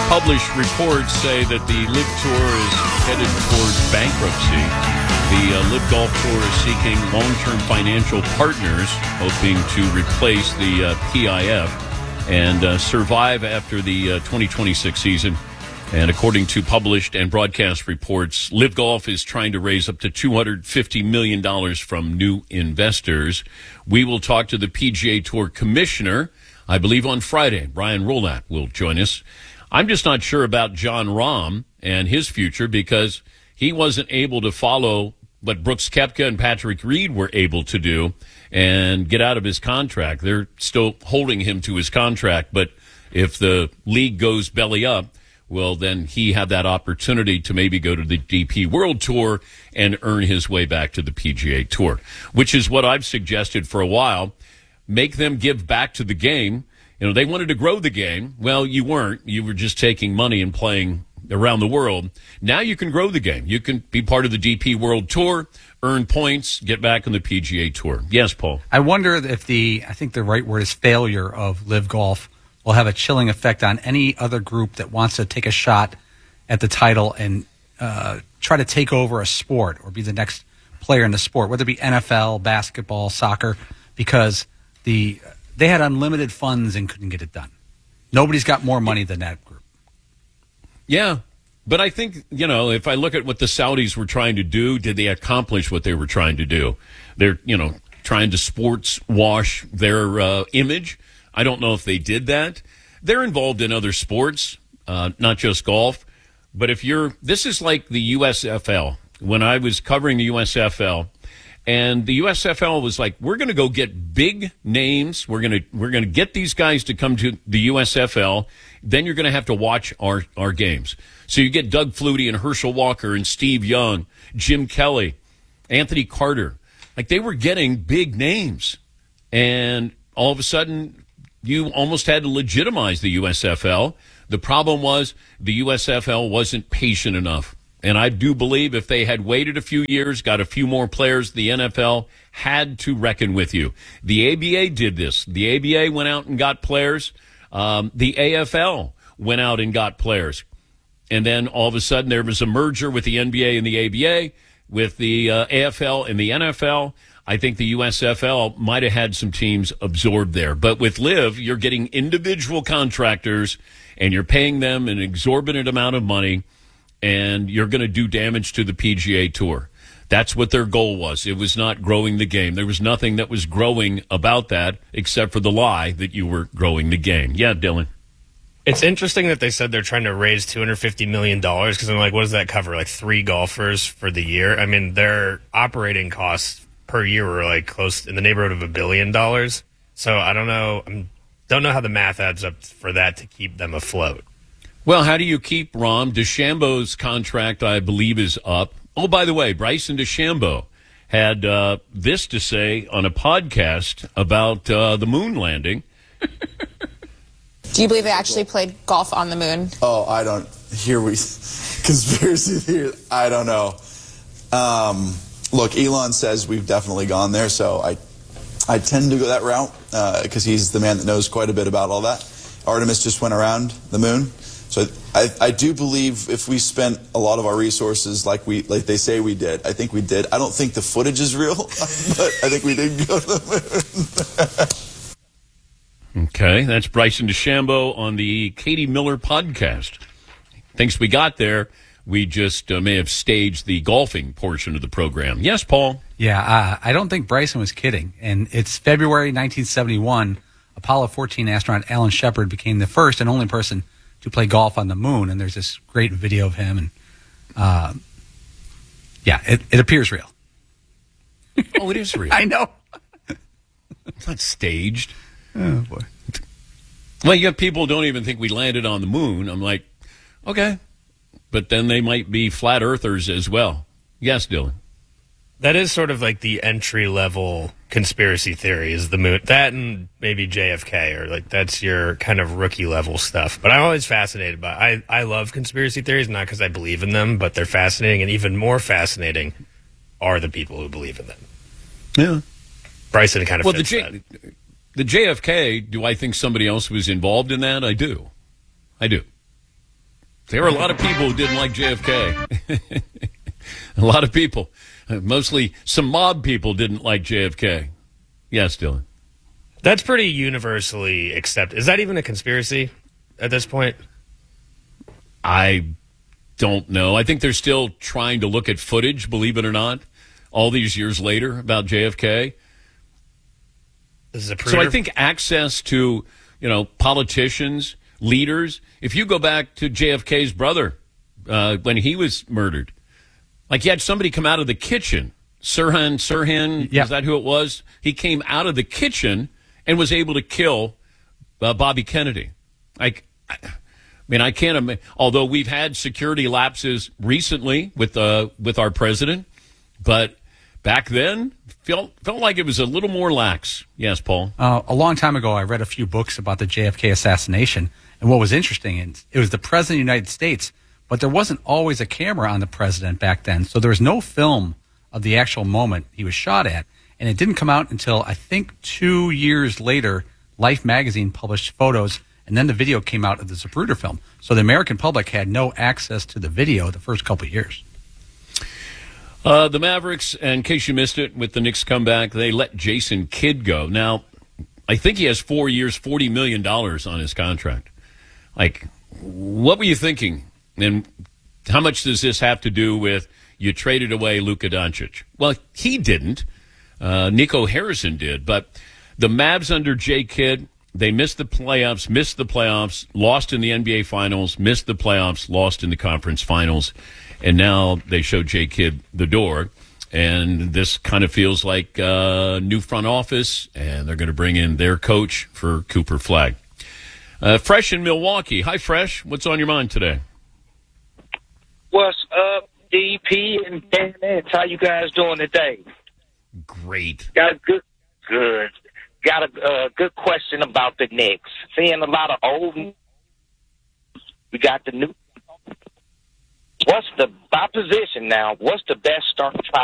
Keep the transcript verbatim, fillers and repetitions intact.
Published reports say that the LIV Tour is headed towards bankruptcy. The uh, LIV Golf Tour is seeking long-term financial partners, hoping to replace the uh, P I F and uh, survive after the uh, twenty twenty-six season. And according to published and broadcast reports, LIV Golf is trying to raise up to two hundred fifty million dollars from new investors. We will talk to the P G A Tour commissioner, I believe on Friday. Brian Rowlatt will join us. I'm just not sure about Jon Rahm and his future because he wasn't able to follow what Brooks Koepka and Patrick Reed were able to do and get out of his contract. They're still holding him to his contract, but if the league goes belly up, well, then he had that opportunity to maybe go to the D P World Tour and earn his way back to the P G A Tour, which is what I've suggested for a while. Make them give back to the game. You know, they wanted to grow the game. Well, you weren't. You were just taking money and playing around the world. Now you can grow the game. You can be part of the D P World Tour, earn points, get back on the P G A Tour. Yes, Paul. I wonder if the, I think the right word is failure of LIV Golf will have a chilling effect on any other group that wants to take a shot at the title and uh, try to take over a sport or be the next player in the sport, whether it be N F L, basketball, soccer, because the they had unlimited funds and couldn't get it done. Nobody's got more money than that group. Yeah, but I think, you know, if I look at what the Saudis were trying to do, did they accomplish what they were trying to do? They're, you know, trying to sports wash their uh, image. I don't know if they did that. They're involved in other sports, uh, not just golf. But if you're, this is like the U S F L. When I was covering the U S F L, and the U S F L was like, we're going to go get big names. We're going to we're going to get these guys to come to the U S F L. Then you're going to have to watch our, our games. So you get Doug Flutie and Herschel Walker and Steve Young, Jim Kelly, Anthony Carter. Like, they were getting big names. And all of a sudden, you almost had to legitimize the U S F L. The problem was the U S F L wasn't patient enough. And I do believe if they had waited a few years, got a few more players, the N F L had to reckon with you. The A B A did this. The A B A went out and got players. Um, the A F L went out and got players. And then all of a sudden there was a merger with the N B A and the A B A, with the uh, A F L and the N F L. I think the U S F L might have had some teams absorbed there. But with LIV, you're getting individual contractors, and you're paying them an exorbitant amount of money, and you're going to do damage to the P G A Tour. That's what their goal was. It was not growing the game. There was nothing that was growing about that except for the lie that you were growing the game. Yeah, Dylan. It's interesting that they said they're trying to raise two hundred fifty million dollars because I'm like, what does that cover? Like three golfers for the year? I mean, their operating costs per year were like close in the neighborhood of a billion dollars. So I don't know. I don't know how the math adds up for that to keep them afloat. Well, how do you keep Rahm? DeChambeau's contract, I believe, is up. Oh, by the way, Bryson DeChambeau had uh, this to say on a podcast about uh, the moon landing. Do you believe they actually played golf on the moon? Oh, I don't. Here we. Conspiracy theory. I don't know. Um, look, Elon says we've definitely gone there, so I, I tend to go that route because uh, he's the man that knows quite a bit about all that. Artemis just went around the moon. So I, I do believe if we spent a lot of our resources like we like they say we did, I think we did. I don't think the footage is real, but I think we did go to the moon. Okay, that's Bryson DeChambeau on the Katie Miller podcast. Thinks we got there. We just uh, may have staged the golfing portion of the program. Yes, Paul? Yeah, uh, I don't think Bryson was kidding. And it's February nineteen seventy-one. Apollo fourteen astronaut Alan Shepard became the first and only person to play golf on the moon, and there's this great video of him, and uh, yeah, it, it appears real. Oh, it is real. I know. It's not staged. Oh, boy. Well, you have people who don't even think we landed on the moon. I'm like, okay. But then they might be flat earthers as well. Yes, Dylan. That is sort of like the entry-level conspiracy theory is the moon. That and maybe J F K, or like that's your kind of rookie-level stuff. But I'm always fascinated by I, I love conspiracy theories, not because I believe in them, but they're fascinating, and even more fascinating are the people who believe in them. Yeah. Bryson kind of well, fits the J- that. The J F K, do I think somebody else was involved in that? I do. I do. There were a lot of people who didn't like J F K. A lot of people. Mostly some mob people didn't like J F K. Yes, Dylan. That's pretty universally accepted. Is that even a conspiracy at this point? I don't know. I think they're still trying to look at footage, believe it or not, all these years later about J F K. So I think access to, you know, politicians, leaders, if you go back to J F K's brother uh, when he was murdered, like you had somebody come out of the kitchen, Sirhan, Sirhan, yeah. Is that who it was? He came out of the kitchen and was able to kill uh, Bobby Kennedy. Like, I mean, I can't imagine, although we've had security lapses recently with uh, with our president, but back then, felt felt like it was a little more lax. Yes, Paul? Uh, a long time ago, I read a few books about the J F K assassination, and what was interesting is it was the president of the United States, but there wasn't always a camera on the president back then, so there was no film of the actual moment he was shot at, and it didn't come out until, I think, two years later, Life magazine published photos, and then the video came out of the Zapruder film. So the American public had no access to the video the first couple of years. Uh, the Mavericks, in case you missed it, with the Knicks comeback, they let Jason Kidd go. Now, I think he has four years, forty million dollars on his contract. Like, what were you thinking? And how much does this have to do with you traded away Luka Doncic? Well, he didn't. Uh, Nico Harrison did. But the Mavs under J. Kidd, they missed the playoffs, missed the playoffs, lost in the N B A Finals, missed the playoffs, lost in the conference finals. And now they show J. Kidd the door. And this kind of feels like a new front office, and they're going to bring in their coach for Cooper Flagg. Uh, Fresh in Milwaukee. Hi, Fresh. What's on your mind today? What's up, D P and Dan Nance? How you guys doing today? Great. Got a good, good. Got a uh, good question about the Knicks. Seeing a lot of old. We got the new. What's the by position now? What's the best starting five?